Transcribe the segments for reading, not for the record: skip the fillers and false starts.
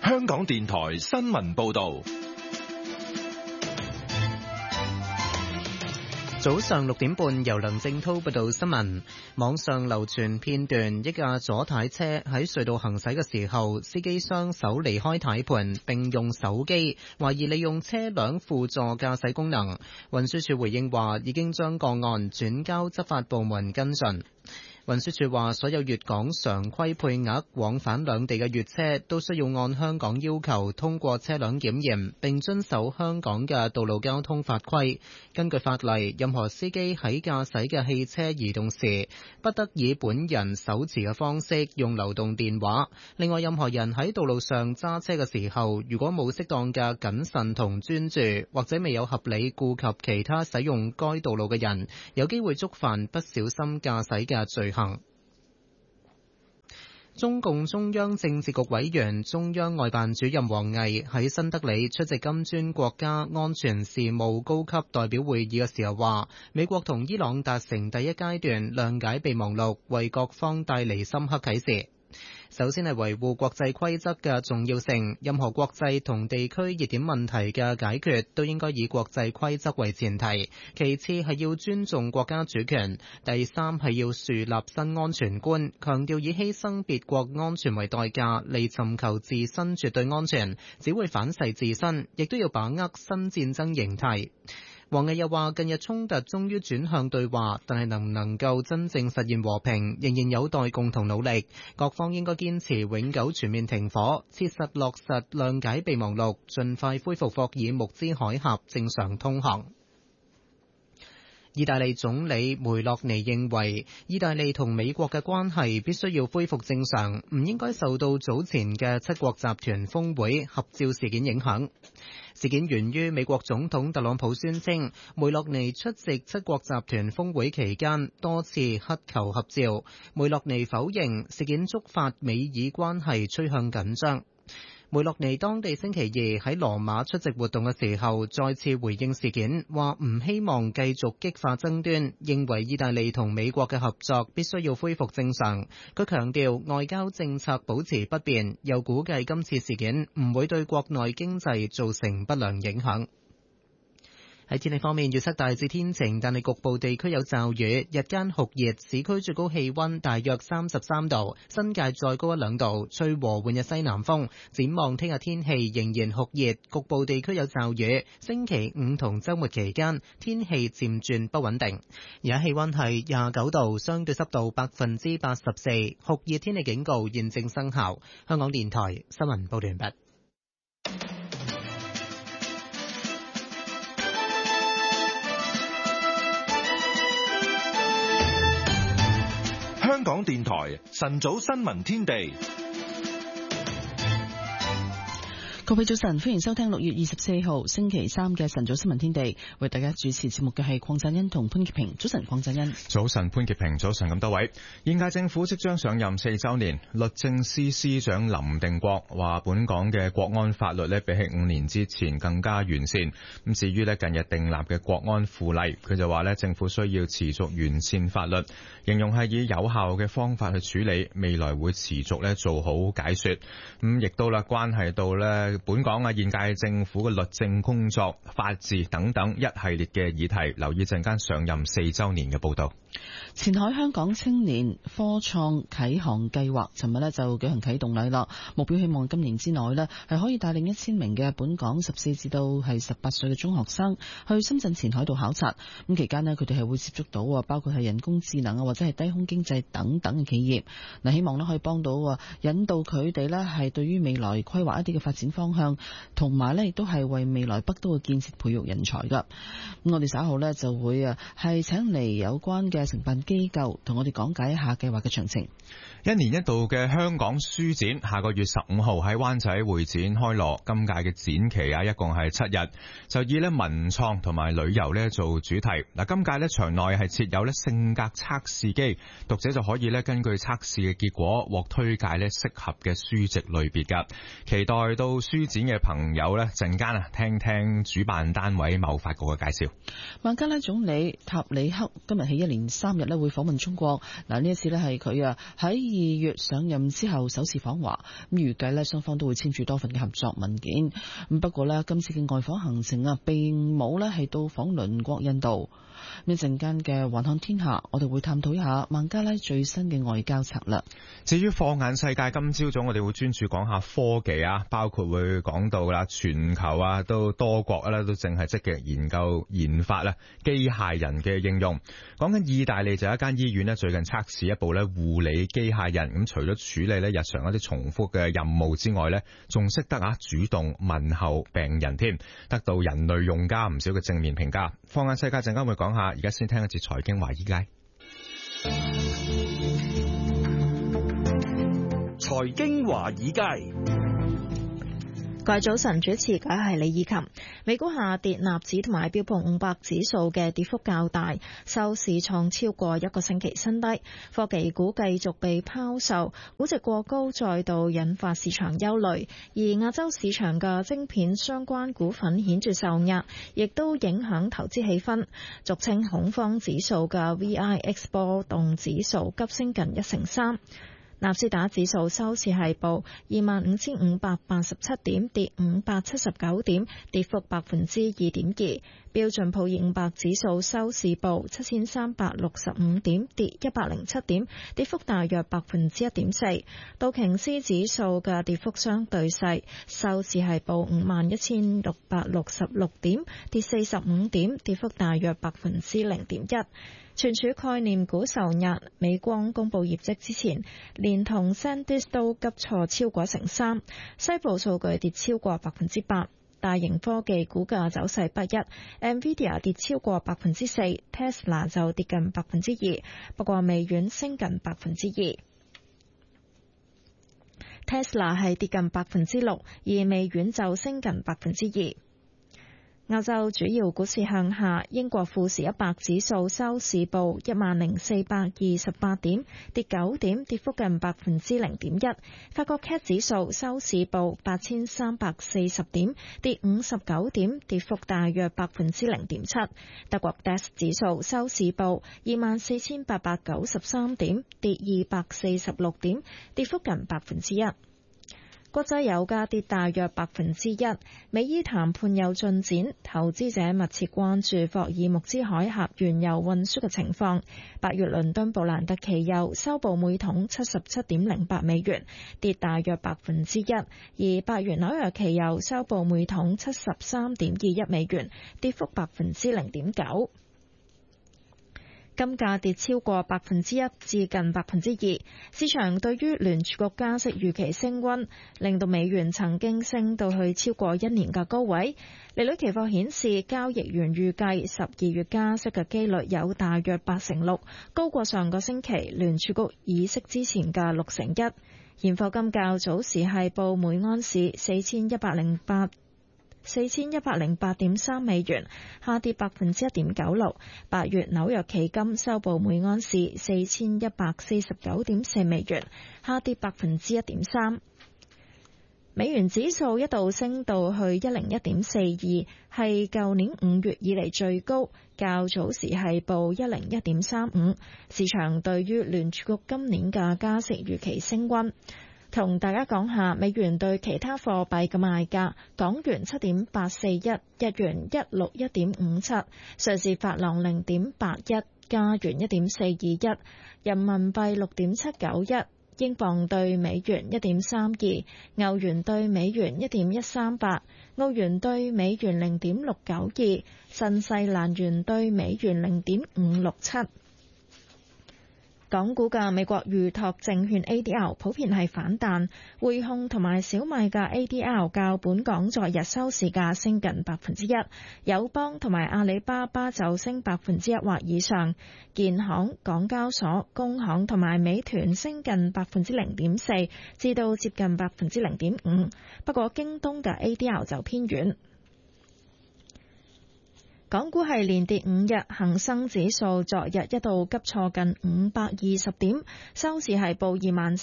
香港電台新聞報道。 早上6點半，由梁正滔報道新聞。網上流傳片段，一架左軚車喺隧道行駛嘅時候，司機雙手離開軚盤，並用手機懷疑利用車輛輔助駕駛功能。運輸署回應話，已經將個案轉交執法部門跟進。運輸署話，所有粵港常規配額往返兩地嘅粵車都需要按香港要求通過車輛檢驗，並遵守香港嘅道路交通法規。根據法例，任何司機喺駕駛嘅汽車移動時，不得以本人手持嘅方式用流動電話。另外，任何人喺道路上揸車嘅時候，如果冇適當嘅謹慎同專注，或者未有合理顧及其他使用該道路嘅人，有機會觸犯不小心駕駛嘅罪行。中共中央政治局委員、中央外辦主任王毅喺新德里出席金磚國家安全事務高級代表會議嘅時候話，美國同伊朗達成第一階段諒解備忘錄，為各方帶嚟深刻啟示。首先係維護國際規則嘅重要性，任何國際同地區熱點問題嘅解決都應該以國際規則為前提，其次係要尊重國家主權，第三係要樹立新安全觀，強調以犧牲別國安全為代價嚟尋求自身絕對安全，只會反噬自身，亦都要把握新戰爭形態。王毅又話，近日衝突終於轉向對話，但係能唔能夠真正實現和平，仍然有待共同努力。各方應該堅持永久全面停火，切實落實諒解備忘錄，盡快恢復霍爾木茲海峽正常通航。意大利總理梅洛尼認為，意大利同美國嘅關係必須要恢復正常，唔應該受到早前嘅七國集團峰會合照事件影響。事件源於美國總統特朗普宣稱，梅洛尼出席七國集團峰會期間多次乞求合照。梅洛尼否認事件觸發美意關係趨向緊張。梅洛尼當地星期二喺羅馬出席活動嘅時候，再次回應事件，話唔希望繼續激化爭端，認為意大利同美國嘅合作必須要恢復正常。佢強調外交政策保持不變，又估計今次事件唔會對國內經濟造成不良影響。喺天氣方面，預測大致天晴，但係局部地區有驟雨，日間酷熱，市區最高氣溫大約33度，新界再高1-2度，吹和緩嘅西南風。展望聽日天氣仍然酷熱，局部地區有驟雨。星期五同週末期間天氣漸轉不穩定。而家氣溫係29度，相對濕度84%，酷熱天氣警告現正生效。香港電台新聞報道完畢。 香港電台晨早新聞天地， 各位早晨，歡迎收聽6月24號星期三嘅晨早新聞天地，為大家主持節目嘅係鄺振恩同潘潔平。早晨，鄺振恩。 早晨，潘潔平。早晨咁多位。現屆政府即將上任4週年，律政司司長林定國話本港嘅國安法律比起5年之前更加完善。咁至於近日訂立嘅國安附例，佢就話政府需要持續完善法律，形容係以有效嘅方法去處理，未來會持續做好解說。咁亦都關係到本港現屆政府嘅律政工作、法治等等一系列嘅議題。留意陣間上任4週年嘅報道。 前海香港青年科創啟航計劃尋日就舉行啟動禮啦，目標希望今年之內係可以帶領1000名嘅本港14至到18歲嘅中學生去深圳前海度考察。咁期間佢哋係會接觸到包括係人工智能或者係低空經濟等等嘅企業。希望可以幫到引導佢哋係對於未來規劃一啲嘅發展方向，同埋亦都係為未來北都嘅建設培育人才噶。咁我哋稍後就會係請嚟有關嘅承辦機構同我哋講解一下計劃嘅詳情。 1年1度嘅香港書展下個月15號喺灣仔會展開鑼，今屆嘅展期一共係7日，就以文創同埋旅遊做主題。今屆場內係設有性格測試機，讀者就可以根據測試嘅結果獲推介適合嘅書籍類別噶。期待到書展嘅朋友陣間聽聽主辦單位貿發局嘅介紹。 孟加拉總理塔里克今日起1連3日會訪問中國。呢一次係佢喺 2月上任之後首次訪華，咁預計咧雙方都會簽署多份嘅合作文件。咁不過咧今次嘅外訪行程啊，並冇咧係到訪鄰國印度。一陣間嘅環看天下，我哋會探討一下孟加拉最新嘅外交策略。 至於放眼世界，今朝早我哋會專注講下科技啊，包括會講到啦，全球啊都多國咧都正係積極研究研發啦機械人嘅應用。講緊意大利就有一間醫院咧最近測試一部咧護理機械人，咁除咗處理咧日常一啲重複嘅任務之外咧，仲識得主動問候病人添，得到人類用家唔少嘅正面評價。放眼世界陣間會講下，而家先聽一節財經華爾街。 財經華爾街， 各位早晨，主持嘅係李以琴。美股下跌，納指同埋標普500指數嘅跌幅較大，收市創超過一個星期新低。科技股繼續被拋售，估值過高再度引發市場憂慮，而亞洲市場嘅晶片相關股份顯著受壓，亦都影響投資氣氛。俗稱恐慌指數嘅 VIX 波動指數急升近1.3%。納斯達克指數收市係報25,587點，跌579點，跌幅2.2%。標準普爾500指數收市報7,365點，跌107點，跌幅大約1.4%。道瓊斯指數嘅跌幅相對細，收市係報51,666點，跌45點，跌幅大約0.1%。存儲概念股受壓，美光公佈業績之前，連同 SanDisk 都急挫超過1.3%，西部數據跌超過8%。大型科技股價走勢不一 ，NVIDIA 跌超過4%， Tesla 就跌近2%，不過微軟升近2%。Tesla 係跌近6%，而微軟就升近2%。歐洲主要股市向下，英國富時100指數收市報10,428點，跌9點，跌幅近0.1%。法國 CAC 指數收市報8,340點，跌59點，跌幅大約0.7%。德國 DAX 指數收市報24,893點，跌246點，跌幅近1%。國際油價跌大約1%，美伊談判有進展，投資者密切關注霍爾木茲海峽原油運輸嘅情況。8月倫敦布蘭特期油收報每桶77.08美元，跌大約1%，而8月紐約期油收報每桶73.21美元，跌幅0.9%。金價跌超過1%至近2%，市場對於聯儲局加息預期升溫，令到美元曾經升到去超過1年嘅高位。利率期貨顯示，交易員預計12月加息嘅機率有大約86%，高過上個星期聯儲局議息之前嘅61%。現貨金較早時係報每安士4,108.3美元，下跌1.96%。8月紐約期金收報每安士4,149.4美元，下跌1.3%。美元指數一度升到去101.42，係舊年5月以嚟最高。較早時係報101.35。市場對於聯儲局今年嘅加息預期升溫。同大家講下美元對其他貨幣嘅賣價：港元7.841，日元161.57，瑞士法郎0.81，加元1.421，人民幣6.791，英鎊對美元1.32，歐元對美元1.138，澳元對美元0.692，新西蘭元對美元0.567。港股嘅美國預託證券 ADR 普遍係反彈，匯控同埋小米嘅 ADR 較本港昨日收市價升近1%，友邦同埋阿里巴巴就升1%或以上，建行、港交所、工行同埋美團升近0.4%至到接近0.5%，不過京東嘅 ADR 就偏軟。 港股係連跌5日，恒生指數昨日一度急挫近520點，收市係報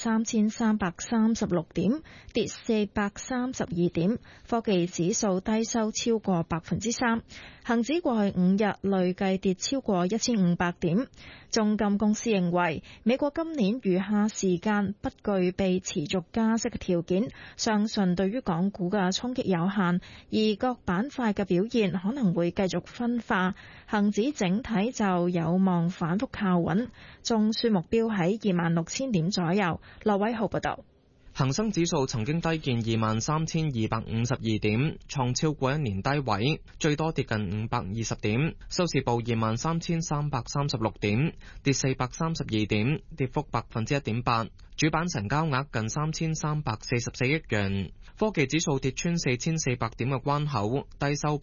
23,336點，跌432點。科技指數低收超過3%，恒指過去5日累計跌超過1500點。中金公司認為，美國今年餘下時間不具備持續加息嘅條件，相信對於港股嘅衝擊有限，而各板塊嘅表現可能會繼續分化，恒指整體就有望反覆靠穩，中樞目標喺26,000點左右。羅偉浩報道。 恒生指數曾經低見23,252點，創超過1年低位，最多跌近520點，收市報23,336點，跌432點，跌幅1.8%。主板成交額近3,344億元。科技指數跌穿4,400點嘅關口，低收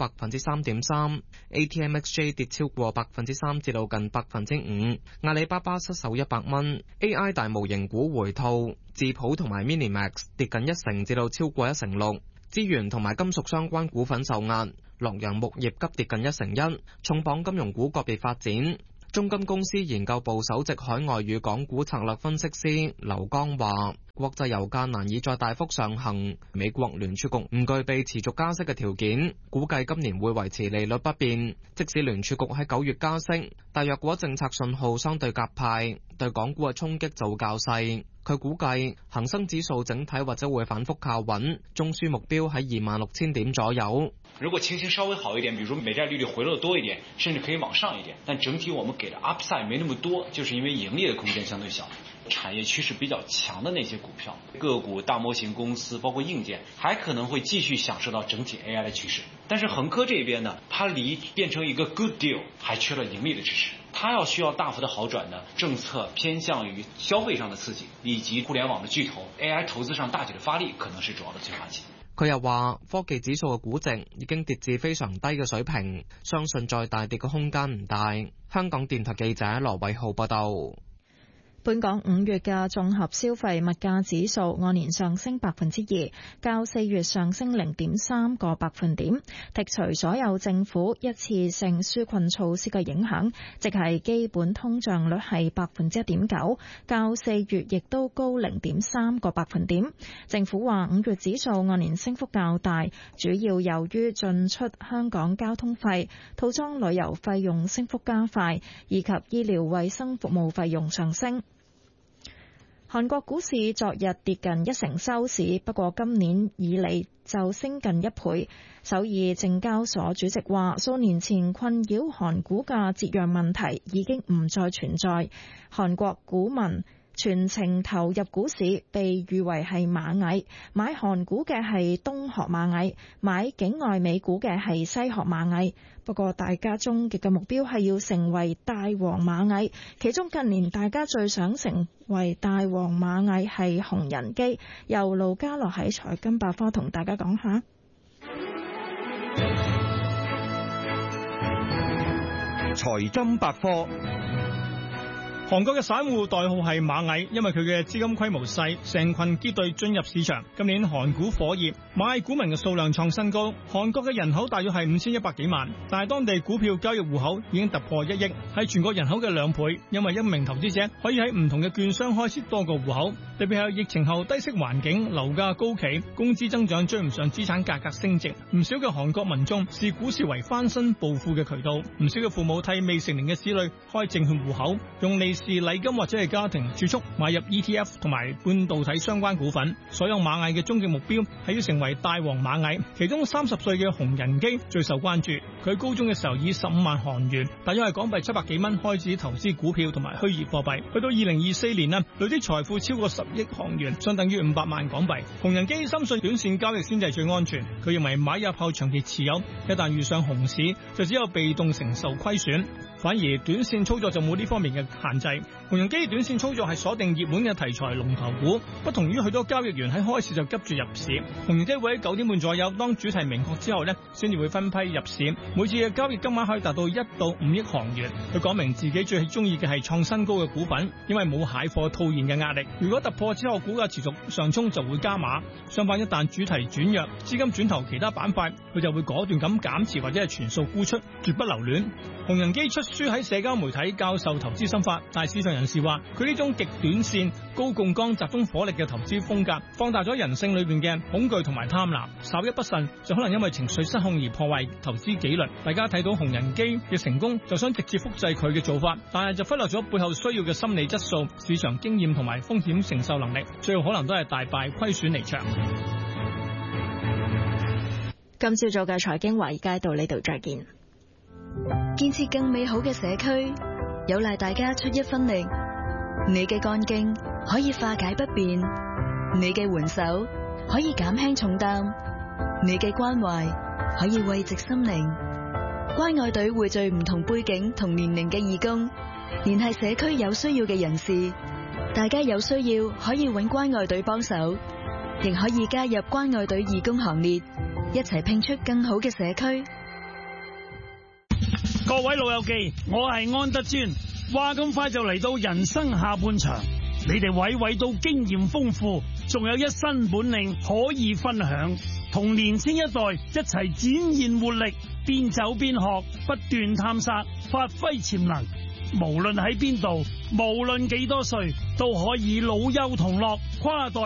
3.3%。ATMXJ 跌超過3%至到近5%。阿里巴巴失守100蚊。AI 大模型股回吐，智譜同埋 Minimax 跌近1成至到超過1.6%。資源同埋金屬相關股份受壓，洛陽木業急跌近1.1%。重磅金融股個別發展。中金公司研究部首席海外與港股策略分析師劉剛話，國際油價難以再大幅上行，美國聯儲局唔具備持續加息嘅條件，估計今年會維持利率不變。即使聯儲局喺9月加息，但若果政策信號相對鴿派，對港股嘅衝擊就較細。佢估計恒生指數整體或者會反覆靠穩，中樞目標喺26,000點左右。 如果情形稍微好一點，比如說美債利率回落多一點，甚至可以往上一點，但整體我們給的 upside 沒那麼多，就是因為盈利的空間相對小。產業趨勢比較強的那些股票、個股、大模型公司，包括硬件，還可能會繼續享受到整體 AI 的趨勢。但是恒科這邊呢，它離變成一個 good deal 還缺了盈利的支持。它要需要大幅的好轉呢，政策偏向於消費上的刺激，以及互聯網的巨頭 AI 投資上大體的發力，可能是主要的催化劑。 佢又話，科技指數嘅估值已經跌至非常低嘅水平，相信再大跌嘅空間唔大。香港電台記者羅偉浩報道。 本港5月嘅綜合消費物價指數按年上升2%，較4月上升0.3個百分點。剔除所有政府一次性紓困措施嘅影響，即係基本通脹率係1.9%，較4月亦都高0.3個百分點。政府話5月指數按年升幅較大，主要由於進出香港交通費、套裝旅遊費用升幅加快，以及醫療衛生服務費用上升。韓國股市昨日跌近1成收市，不過今年以嚟就升近1倍。首爾證交所主席話，數年前困擾韓股嘅折讓問題已經唔再存在。韓國股民全程投入股市，被譽為係螞蟻，買韓股嘅係東學螞蟻，買境外美股嘅係西學螞蟻。不過大家終極嘅目標係要成為大王螞蟻，其中近年大家最想成為大王螞蟻係紅人機。由盧家樂喺財金百科同大家講下。 財金百科。韓國嘅散戶代號係螞蟻，因為佢嘅資金規模細，成群結隊進入市場。今年韓股火熱，螞蟻股民嘅數量創新高。韓國嘅人口大約係5100幾萬，但係當地股票交易戶口已經突破1億，係全國人口嘅2倍。因為一名投資者可以喺唔同嘅券商開設多個戶口，特別係疫情後低息環境，樓價高企，工資增長追唔上資產價格升值。唔少嘅韓國民眾視股市為翻身暴富嘅渠道，唔少嘅父母替未成年嘅子女開證券戶口，用利是禮金或者係家庭儲蓄買入 ETF 同埋半導體相關股份。所有螞蟻嘅終極目標係要成為大王螞蟻，其中30歲嘅洪仁基最受關注。佢高中嘅時候以15萬韓元，大約係港幣700幾蚊開始投資股票同埋虛擬貨幣，去到2024年啦，累積財富超過10億韓元，相等於500萬港幣。洪仁基深信短線交易先至係最安全，佢認為買入後長期持有，一旦遇上熊市就只有被動承受虧損。 反而短線操作就冇呢方面嘅限制。紅人機短線操作係鎖定熱門嘅題材龍頭股，不同於許多交易員喺開市就急住入市。紅人機會喺9點半左右，當主題明確之後呢，先至會分批入市。每次嘅交易金額可以達到1到5億韓元。佢講明自己最中意嘅係創新高嘅股份，因為冇蟹貨套現嘅壓力。如果突破之後股價持續上衝就會加碼，相反一旦主題轉弱，資金轉投其他板塊，佢就會果斷咁減持或者係全數沽出，絕不留戀。紅人機出書喺社交媒體教授投資心法，但係市場人士話佢呢種極短線、高槓桿、集中火力嘅投資風格，放大咗人性裏邊嘅恐懼同埋貪婪，稍一不慎就可能因為情緒失控而破壞投資紀律。大家睇到紅人機嘅成功，就想直接複製佢嘅做法，但係就忽略咗背後需要嘅心理質素、市場經驗同埋風險承受能力，最後可能都係大敗虧損離場。 今朝早嘅財經華爾街到呢度再見。 建設更美好嘅社區，有賴大家出一分力。你嘅幹勁可以化解不便，你嘅援手可以減輕重擔，你嘅關懷可以慰藉心靈。關愛隊匯聚唔同背景同年齡嘅義工，聯繫社區有需要嘅人士。大家有需要可以揾關愛隊幫手，亦可以加入關愛隊義工行列，一齊拼出更好嘅社區。 各位老友記，我係安德尊。話咁快就嚟到人生下半場，你哋娓娓都經驗豐富，仲有一身本領可以分享，同年輕一代一齊展現活力，邊走邊學，不斷探索，發揮潛能。無論喺邊度，無論幾多歲，都可以老幼同樂，跨代